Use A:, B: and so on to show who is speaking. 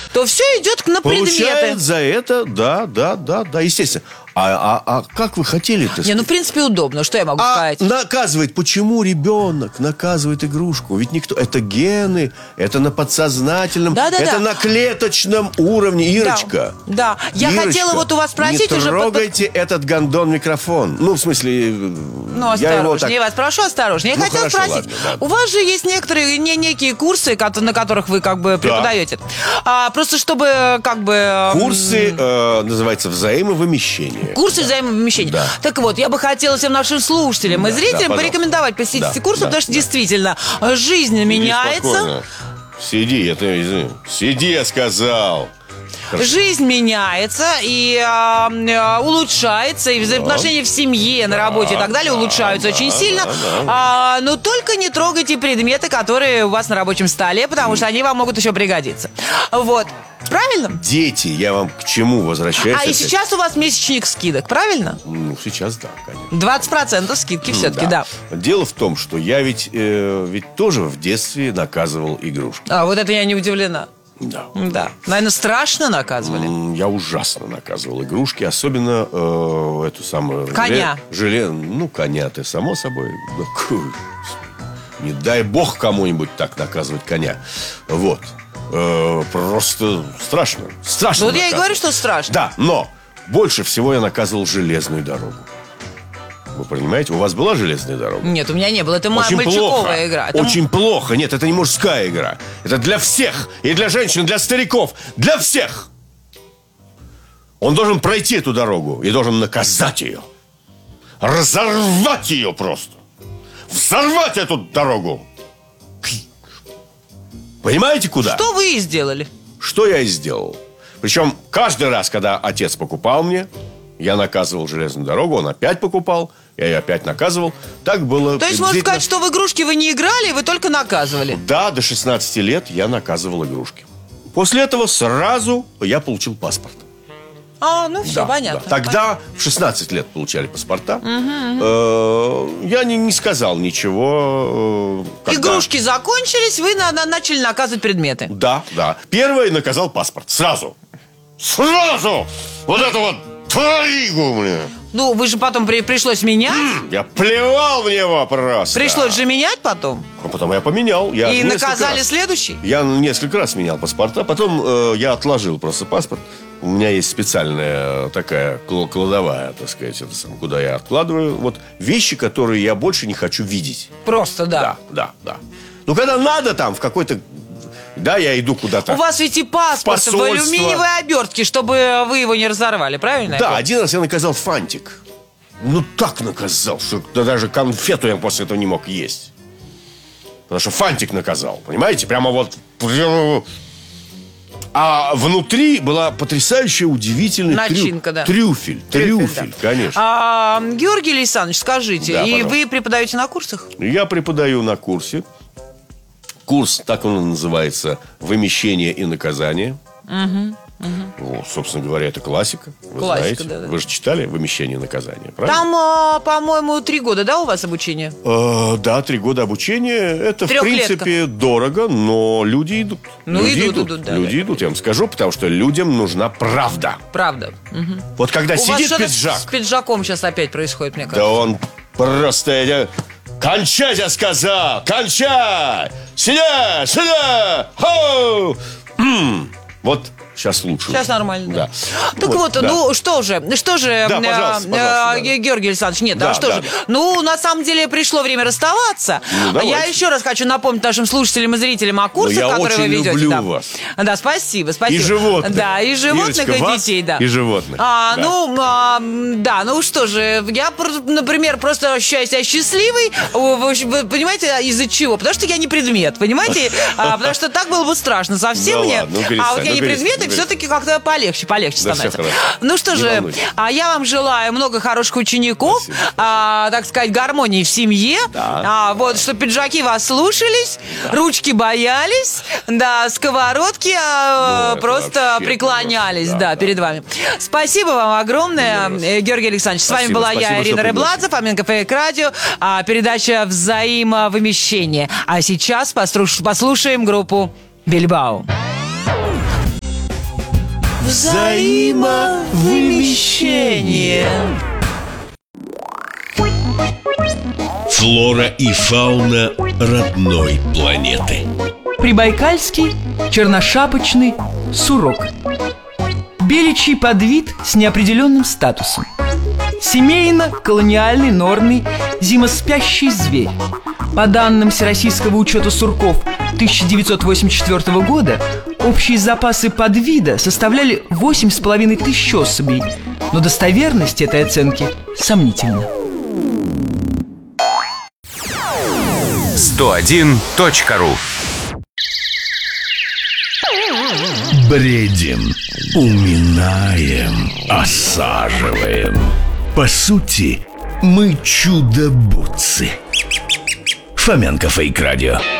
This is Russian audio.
A: то все идет на предметы.
B: Получает за это, да, естественно. А как вы хотели-то?
A: Не, ну, в принципе, удобно. Что я могу сказать?
B: Наказывает. Почему ребенок наказывает игрушку? Ведь никто... Это гены, это на подсознательном, это на клеточном уровне. Ирочка.
A: Да. Я хотела вот у вас спросить
B: не
A: уже...
B: трогайте этот гондон-микрофон. Ну, в смысле...
A: Ну, осторожнее. Я вас прошу, осторожнее. Я хотела спросить.
B: Ладно.
A: У вас же есть некие курсы, на которых вы как бы преподаете. Просто чтобы как бы...
B: Курсы называются взаимовымещение.
A: Курсы взаимовымещения.
B: Да.
A: Так вот, я бы хотела всем нашим слушателям и зрителям порекомендовать посетить эти курсы, потому что действительно жизнь меняется.
B: Сиди, сиди, я сказал.
A: Жизнь меняется и улучшается, и взаимоотношения в семье, на работе и так далее улучшаются очень сильно. Но только не трогайте предметы, которые у вас на рабочем столе, потому что они вам могут еще пригодиться. Вот. Правильно?
B: Дети, я вам к чему возвращаюсь?
A: И сейчас у вас месячник скидок, правильно?
B: Ну, сейчас да, конечно.
A: 20% скидки все-таки, да.
B: Дело в том, что я ведь тоже в детстве наказывал игрушки.
A: Вот это я не удивлена.
B: Да.
A: Наверное, страшно наказывали?
B: Я ужасно наказывал игрушки, особенно эту самую...
A: Коня.
B: Коня-то, само собой. Не дай бог кому-нибудь так наказывать коня. Вот. Просто страшно. Страшно.
A: Вот я и говорю, что страшно.
B: Да, но больше всего я наказывал железную дорогу. Вы понимаете, у вас была железная дорога?
A: Нет, у меня не было. Это мальчиковая игра.
B: Очень плохо. Нет, это не мужская игра. Это для всех. И для женщин, и для стариков. Для всех. Он должен пройти эту дорогу и должен наказать ее. Разорвать ее просто. Взорвать эту дорогу. Понимаете, куда?
A: Что вы и сделали?
B: Что я и сделал. Причем каждый раз, когда отец покупал мне, я наказывал железную дорогу, он опять покупал, я ее опять наказывал. Так было.
A: То есть можно сказать, что в игрушки вы не играли, вы только наказывали?
B: Да, до 16 лет я наказывал игрушки. После этого сразу я получил паспорт.
A: Все, понятно.
B: Тогда в 16 лет получали паспорта. Я не сказал ничего.
A: Игрушки закончились, вы начали наказывать предметы.
B: Да. Первый наказал паспорт. Сразу. Вот это вот тваригу мне.
A: Ну, вы же потом пришлось менять.
B: Я плевал в него просто.
A: Пришлось же менять потом.
B: Потом я поменял.
A: И наказали следующий?
B: Я несколько раз менял паспорта. Потом я отложил просто паспорт. У меня есть специальная такая кладовая, так сказать, куда я откладываю вот вещи, которые я больше не хочу видеть.
A: Просто, да.
B: Да. Ну, когда надо там в какой-то... Да, я иду куда-то.
A: У вас ведь и паспорт в алюминиевой обертке, чтобы вы его не разорвали, правильно?
B: Да, один раз я наказал фантик. Ну, так наказал, что даже конфету я после этого не мог есть. Потому что фантик наказал, понимаете? Прямо вот... А внутри была потрясающая, удивительная
A: начинка, да.
B: Трюфель, да. Конечно.
A: Георгий Александрович, скажите,
B: пожалуйста.
A: Вы преподаете на курсах?
B: Я преподаю на курсе. Курс, так он называется, «Вымещение и наказание». Вот, собственно говоря, это классика. Вы знаете.
A: Да.
B: Вы же читали «Вымещение и наказание», правильно?
A: Там, по-моему, 3 года, да, у вас обучение?
B: Да, 3 года обучения. Это, в принципе, дорого, но люди идут.
A: Люди идут,
B: я вам скажу, потому что людям нужна правда.
A: Правда.
B: Вот когда сидит пиджак...
A: с пиджаком сейчас опять происходит, мне кажется.
B: Да он просто... Кончай, я сказал! Кончай! Сюда! Хоу! Вот сейчас лучше.
A: Сейчас нормально, да. Так
B: вот,
A: да. Ну что же,
B: да, пожалуйста,
A: Георгий Александрович, нет,
B: да,
A: что же. Ну, на самом деле, пришло время расставаться. Я еще раз хочу напомнить нашим слушателям и зрителям о курсах, которые вы ведете.
B: Я очень люблю вас.
A: Да, спасибо.
B: И животных.
A: Да, и животных,
B: Ирочка,
A: и детей, да.
B: И животных.
A: Ну что же, я, например, просто ощущаю себя счастливой. Вы понимаете, из-за чего? Потому что я не предмет, понимаете? Потому что так было бы страшно совсем мне. А вот я не предмет, и все-таки как-то полегче становится. Ну что же, я вам желаю много хороших учеников, так сказать, гармонии в семье, вот, чтобы пиджаки вас слушались, ручки боялись, да, сковородки просто преклонялись, перед вами. Спасибо вам огромное, Георгий Александрович. С вами была я, Ирина Рыбладзе, Фоменко ФМ Радио, передача «Взаимовымещение». А сейчас послушаем группу «Бильбао». взаимовымещение.
C: Флора и фауна родной планеты.
D: Прибайкальский черношапочный сурок. Беличий подвид с неопределенным статусом. Семейно-колониальный норный зимоспящий зверь. По данным Всероссийского учета сурков 1984 года, общие запасы подвида составляли 8,5 тысяч особей, но достоверность этой оценки сомнительна.
E: 101.ru.
C: Бредим, уминаем, осаживаем. По сути, мы чудо-бутсы. Фоменко Фейк Радио.